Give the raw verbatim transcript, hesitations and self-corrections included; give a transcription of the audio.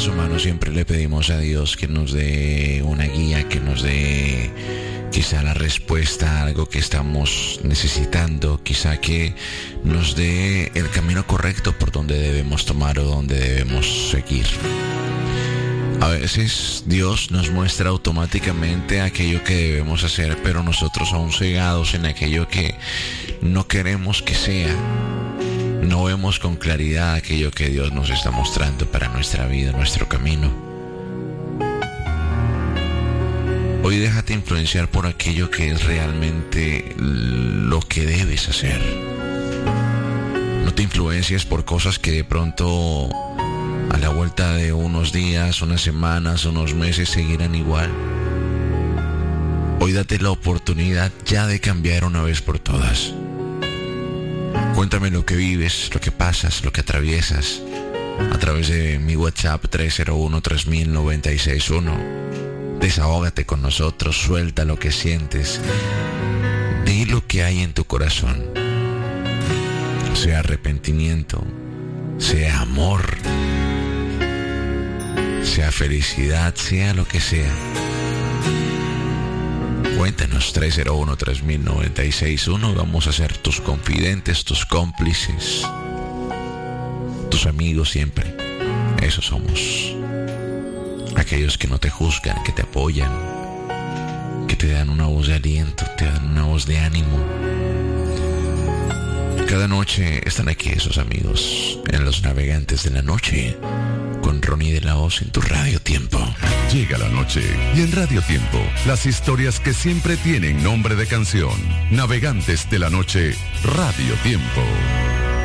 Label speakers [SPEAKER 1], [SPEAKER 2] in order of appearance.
[SPEAKER 1] seres humanos siempre le pedimos a Dios que nos dé una guía, que nos dé quizá la respuesta a algo que estamos necesitando, quizá que nos dé el camino correcto por donde debemos tomar o donde debemos seguir. A veces Dios nos muestra automáticamente aquello que debemos hacer, pero nosotros aún cegados en aquello que no queremos que sea, no vemos con claridad aquello que Dios nos está mostrando para nuestra vida, nuestro camino. Hoy déjate influenciar por aquello que es realmente lo que debes hacer. No te influencies por cosas que de pronto a la vuelta de unos días, unas semanas, unos meses seguirán igual. Hoy date la oportunidad ya de cambiar una vez por todas. Cuéntame lo que vives, lo que pasas, lo que atraviesas a través de mi WhatsApp tres cero uno tres mil noventa y seis uno. Desahógate con nosotros, suelta lo que sientes, di lo que hay en tu corazón, sea arrepentimiento, sea amor, sea felicidad, sea lo que sea. Cuéntanos tres cero uno tres mil noventa y seis uno. Vamos a ser tus confidentes, tus cómplices, tus amigos siempre. Esos somos. Aquellos que no te juzgan, que te apoyan, que te dan una voz de aliento, te dan una voz de ánimo. Cada noche están aquí esos amigos en Los Navegantes de la Noche, con Ronnie de la Hoz en tu Radio Tiempo.
[SPEAKER 2] Llega la noche y en Radio Tiempo, las historias que siempre tienen nombre de canción. Navegantes de la Noche, Radio Tiempo.